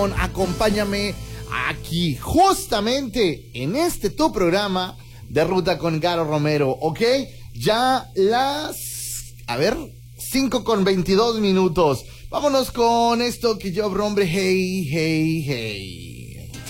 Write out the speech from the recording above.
información. Acompáñame aquí, justamente en este tu programa de Ruta con Garo Romero, ¿ok? Ya las, 5:22 minutos. Vámonos con esto que yo, hombre, hey, hey, hey.